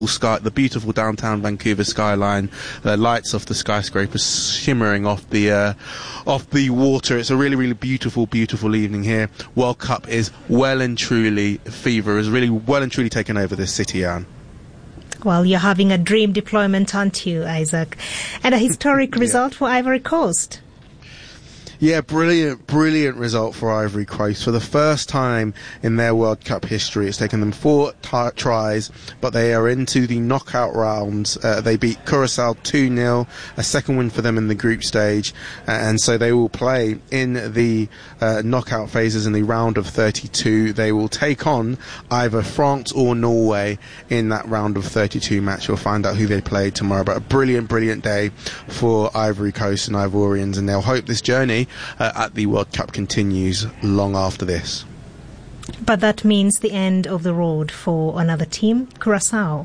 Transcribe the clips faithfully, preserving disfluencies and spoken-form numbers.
sky, the beautiful downtown Vancouver skyline, the lights off the skyscrapers shimmering off the uh, off the water. It's a really, really beautiful, beautiful evening here. World Cup is well and truly, fever is really well and truly taken over this city, Anne. Well, you're having a dream deployment, aren't you, Isaac? And a historic result yeah. for Ivory Coast. Yeah, brilliant, brilliant result for Ivory Coast. For the first time in their World Cup history, it's taken them four t- tries, but they are into the knockout rounds. Uh, they beat Curacao two nil, a second win for them in the group stage, uh, and so they will play in the uh, knockout phases in the round of thirty-two. They will take on either France or Norway in that round of thirty-two match. We'll find out who they play tomorrow, but a brilliant, brilliant day for Ivory Coast and Ivorians, and they'll hope this journey Uh, at the World Cup continues long after this. But that means the end of the road for another team, Curacao.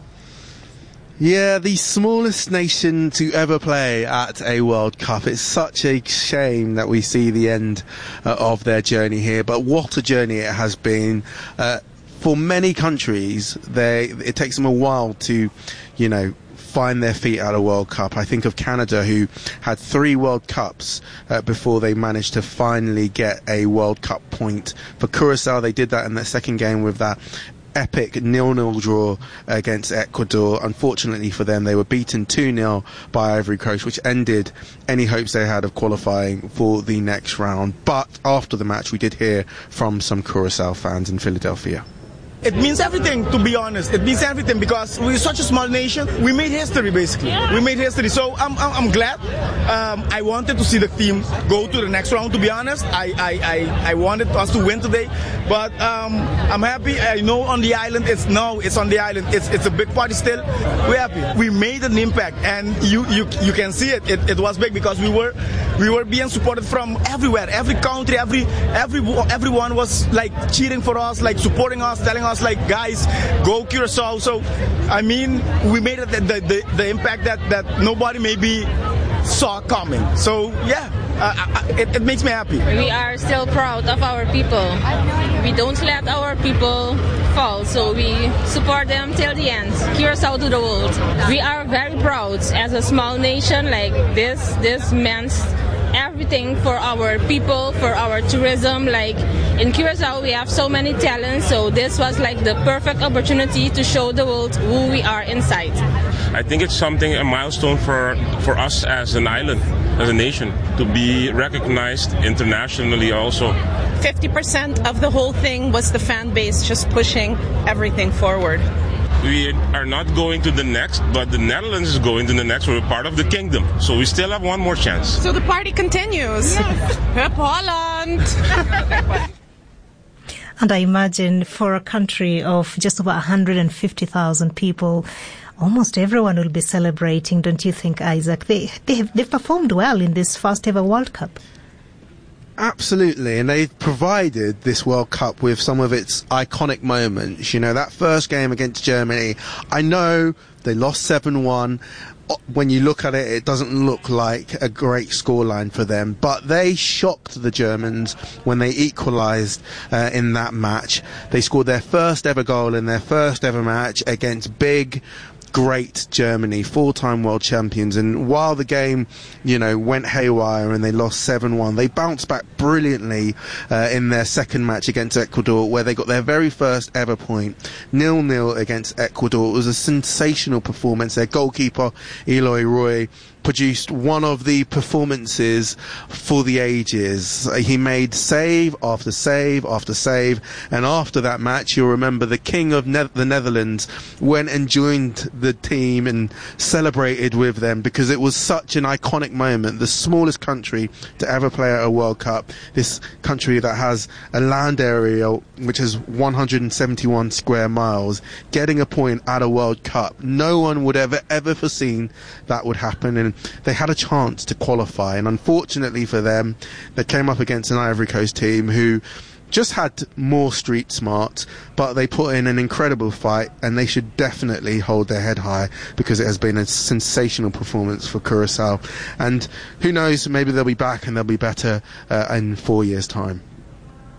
Yeah, the smallest nation to ever play at a World Cup. It's such a shame that we see the end uh, of their journey here, but what a journey it has been. Uh, for many countries, they it takes them a while to, you know, find their feet at a World Cup. I think of Canada, who had three World Cups uh, before they managed to finally get a World Cup point. For Curacao, they did that in their second game with that epic nil nil draw against Ecuador. Unfortunately for them, they were beaten two nil by Ivory Coast, which ended any hopes they had of qualifying for the next round. But after the match, we did hear from some Curacao fans in Philadelphia. It means everything, to be honest. It means everything because we're such a small nation. We made history, basically. Yeah. We made history. So I'm I'm, I'm glad. Um, I wanted to see the team go to the next round, to be honest. I, I, I, I wanted us to win today. But um, I'm happy. I know on the island, it's no, it's on the island. It's it's a big party still. We're happy. We made an impact. And you you, you can see it. it. It was big because we were we were being supported from everywhere. Every country, every every everyone was like cheering for us, like supporting us, telling us like, guys, go Curacao. So, I mean, we made it the, the, the impact that, that nobody maybe saw coming. So, yeah, uh, I, it, it makes me happy. We are still proud of our people. We don't let our people fall, so we support them till the end. Curacao to the world. We are very proud as a small nation. Like this, this meant everything for our people, for our tourism. Like in Curacao, we have so many talents, so this was like the perfect opportunity to show the world who we are inside. I think it's something, a milestone for for us as an island, as a nation, to be recognized internationally also. fifty percent of the whole thing was the fan base just pushing everything forward. We are not going to the next, but the Netherlands is going to the next. We're part of the kingdom, so we still have one more chance. So the party continues. Yes. Hup Holland! And I imagine for a country of just over one hundred fifty thousand people, almost everyone will be celebrating, don't you think, Isaac? They, they have, they've performed well in this first ever World Cup. Absolutely, and they've provided this World Cup with some of its iconic moments. You know, that first game against Germany, I know they lost seven one. When you look at it, it doesn't look like a great scoreline for them, but they shocked the Germans when they equalised uh, in that match. They scored their first ever goal in their first ever match against big, great Germany, four-time world champions. And while the game, you know, went haywire and they lost seven one, they bounced back brilliantly uh, in their second match against Ecuador, where they got their very first ever point, nil nil against Ecuador. It was a sensational performance. Their goalkeeper, Eloy Roy, produced one of the performances for the ages. He made save after save after save, and after that match, you'll remember the king of ne- the Netherlands went and joined the team and celebrated with them because it was such an iconic moment. The smallest country to ever play at a World Cup, this country that has a land area which is one hundred seventy-one square miles, getting a point at a World Cup. No one would ever ever foreseen that would happen, and they had a chance to qualify, and unfortunately for them, they came up against an Ivory Coast team who just had more street smarts, but they put in an incredible fight, and they should definitely hold their head high because it has been a sensational performance for Curacao. And who knows, maybe they'll be back and they'll be better uh, in four years' time.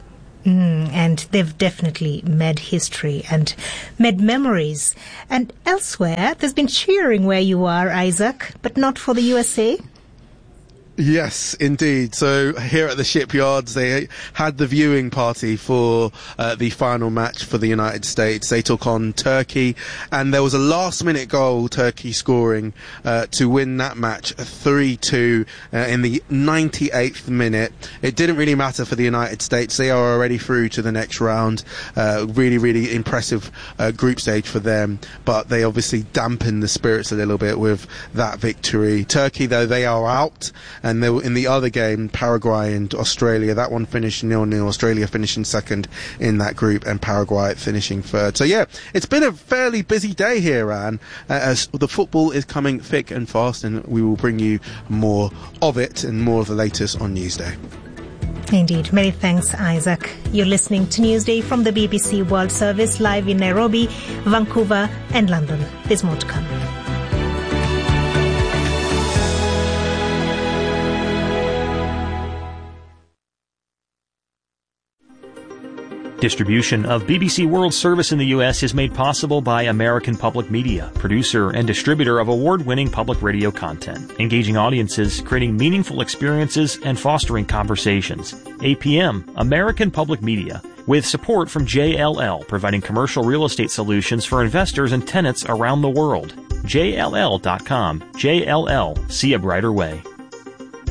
Mm, and they've definitely made history and made memories. And elsewhere, there's been cheering where you are, Isaac, but not for the U S A. Yes, indeed. So here at the shipyards, they had the viewing party for uh, the final match for the United States. They took on Turkey, and there was a last-minute goal, Turkey scoring uh, to win that match three two uh, in the ninety-eighth minute. It didn't really matter for the United States. They are already through to the next round. Uh, really, really impressive uh, group stage for them, but they obviously dampened the spirits a little bit with that victory. Turkey, though, they are out. And they were in the other game, Paraguay and Australia, that one finished nil nil. Australia finishing second in that group and Paraguay finishing third. So yeah, it's been a fairly busy day here, Anne, as the football is coming thick and fast, and we will bring you more of it and more of the latest on Newsday. Indeed. Many thanks, Isaac. You're listening to Newsday from the B B C World Service, live in Nairobi, Vancouver and London. There's more to come. Distribution of B B C World Service in the U S is made possible by American Public Media, producer and distributor of award-winning public radio content, engaging audiences, creating meaningful experiences, and fostering conversations. A P M, American Public Media, with support from J L L, providing commercial real estate solutions for investors and tenants around the world. J L L dot com. J L L, see a brighter way.